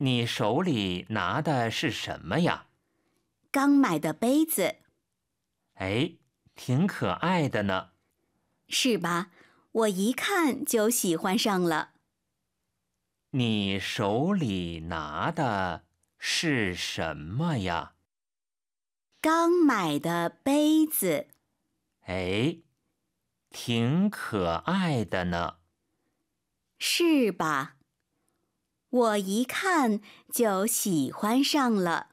你手里拿的是什么呀？ 刚买的杯子。 哎，挺可爱的呢。 是吧？我一看就喜欢上了。 你手里拿的是什么呀？ 刚买的杯子。 哎，挺可爱的呢。 是吧？我一看就喜欢上了。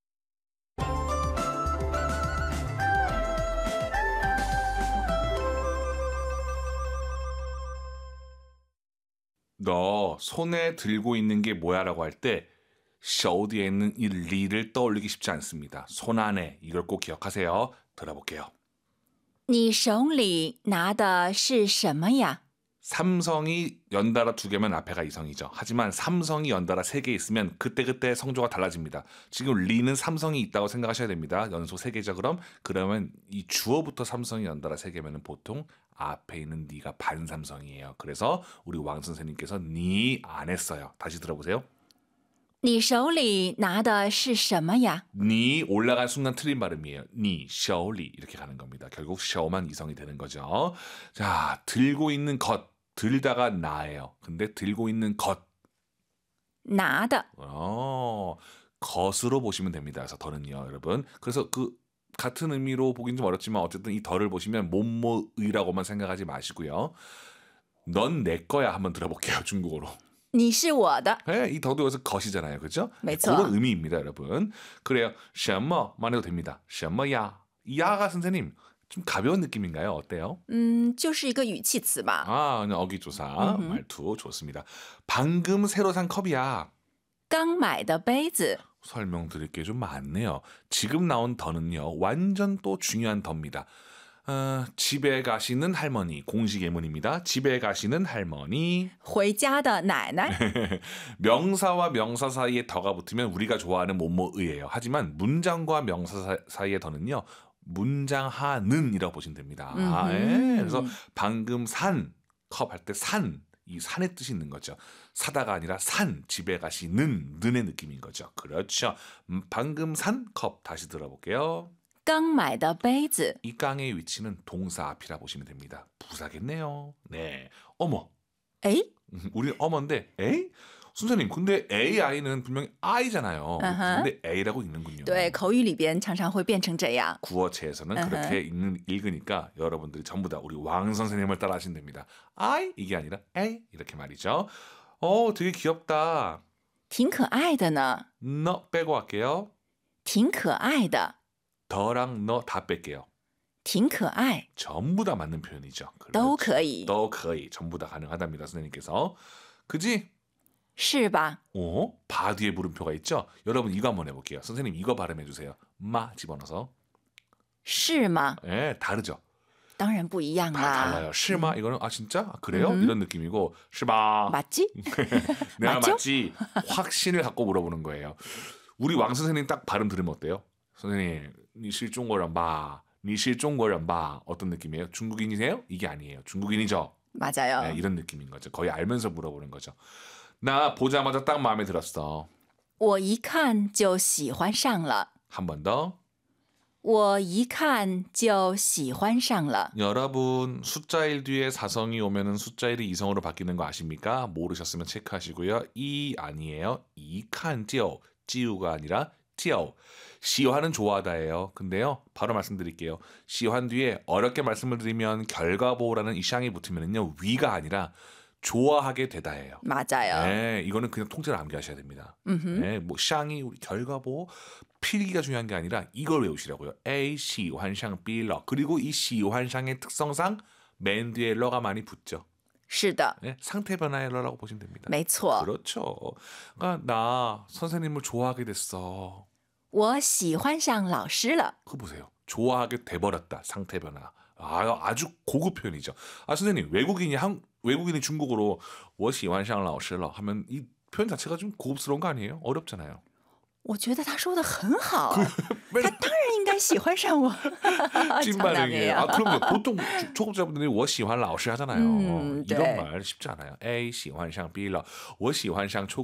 너 손에 들고 있는 게 뭐야라고 할 때 셔우디에 있는 이 리를 떠올리기 쉽지 않습니다. 손 안에 이걸 꼭 기억하세요. 들어볼게요. 你手里拿的是什么呀？ 삼성이 연달아 두 개면 앞에가 이성이죠. 하지만 삼성이 연달아 세 개 있으면 그때그때 성조가 달라집니다. 지금 리는 삼성이 있다고 생각하셔야 됩니다. 연속 세 개죠. 그러면 이 주어부터 삼성이 연달아 세 개면 보통 앞에 있는 니가 반삼성이에요. 그래서 우리 왕 선생님께서 니 안 했어요. 다시 들어보세요. 你手里拿的是什么呀？ 니 올라간 순간 틀린 발음이에요. 니, 셔리 이렇게 가는 겁니다. 결국 셔만 이성이 되는 거죠. 자, 들고 있는 것, 들다가 나예요. 근데 들고 있는 것, 拿的 것으로 보시면 됩니다. 그래서 더는요, 여러분. 그래서 그 같은 의미로 보긴 좀 어렵지만 어쨌든 이 더를 보시면 뭐뭐의라고만 생각하지 마시고요. 넌 내 거야 한번 들어볼게요. 중국어로. 你是我的 네, 이 더도 여기서 것이잖아요. 그렇죠? 그쵸. 그런 의미입니다, 여러분. 그래요. 什么만 해도 됩니다. 什么呀? 야가 선생님 좀 가벼운 느낌인가요? 어때요? 就是一个语气词吧。 아, 어기조사 말투 좋습니다. 방금 새로 산 컵이야. 刚买的杯子 설명드릴 게 좀 많네요. 지금 나온 더는요. 완전 또 중요한 더입니다. 집에 가시는 할머니 공식 예문입니다. 집에 가시는 할머니 回家的奶奶 명사와 명사 사이에 더가 붙으면 우리가 좋아하는 뭐뭐의예요. 하지만 문장과 명사 사이에 더는요. 문장하는이라고 보시면 됩니다. 예. 그래서 방금 산 컵 할 때 산 이 산의 뜻이 있는 거죠. 사다가 아니라 산 집에 가시는 는의 느낌인 거죠. 그렇죠. 방금 산 컵 다시 들어볼게요. 刚买的杯子 이 깡의 위치는 동사 앞이라 보시면 됩니다. 부사겠네요. 네. 어머. 哎 우리 어머인데 에이? 선생님 근데 AI는 분명히 I잖아요. 근데 A라고 읽는군요. 对，口语里边常常会变成这样。 구어체에서는 그렇게 읽으니까 여러분들이 전부 다 우리 왕 선생님을 따라 하시면 됩니다. I 이게 아니라 A 이렇게 말이죠. 되게 귀엽다. 挺可爱的呢， 너 빼고 할게요. 挺可爱的， 더랑 너 다 뺄게요. 挺可爱， 전부 다 맞는 표현이죠. 都可以， 도 거의 전부 다 가능하답니다. 선생님께서. 그지? 是吧？ 바 뒤에 물음표가 있죠? 여러분 이거 한번 해볼게요. 선생님 이거 발음해 주세요. 마 집어넣어서. 是吗？ 예, 다르죠? 当然不一样 다 啦。 달라요. 실마 이거는 아 진짜? 아, 그래요? 이런 느낌이고 실마 맞지? 내가 맞죠? 맞지? 확신을 갖고 물어보는 거예요. 우리 왕 선생님 딱 발음 들으면 어때요? 선생님, 你是中国人吧?你是中国人吧? 어떤 느낌이에요? 중국인이세요? 이게 아니에요. 중국인이죠? 맞아요. 네, 이런 느낌인 거죠. 거의 알면서 물어보는 거죠. 나 보자마자 딱 마음에 들었어. 我一看就喜欢上了， 한 번 더. 我一看就喜欢上了。 여러분 숫자 1 뒤에 사성이 오면은 숫자 1이 이성으로 바뀌는 거 아십니까? 모르셨으면 체크하시고요. 이 아니에요. 이칸 찌오 찌우가 아니라 찌오. 시환은 좋아하다예요. 근데요 바로 말씀드릴게요. 시환 뒤에 어렵게 말씀을 드리면 결과보라는 이 샹이 붙으면은요 위가 아니라 좋아하게 되다예요. 맞아요. 네, 이거는 그냥 통째로 암기하셔야 됩니다. 네, 뭐 샹이 우리 결과보 필기가 중요한 게 아니라 이걸 외우시라고요. A 시환샹 B러. 그리고 이 시환샹의 특성상 맨 뒤에 러가 많이 붙죠. 是的， 네, 상태 변화의 러라고 보시면 됩니다. 没错。 그렇죠. 그러니까 나 선생님을 좋아하게 됐어. 我喜欢上老师了。 그거 보세요. 좋아하게 돼버렸다. 상태 변화. 아주 고급 표현이죠. 선생님 외국인이 중국어로 我喜欢上老师了 하면 이 표현 자체가 좀 고급스러운 거 아니에요? 어렵잖아요. 我觉得他说的很好，他当然应该喜欢上我。 찐반응이에요. 그럼요. 보통 초급자분들이 我喜欢老师 하잖아요. 이런 네. 말 쉽지 않아요. A 喜欢上 B 了我喜欢上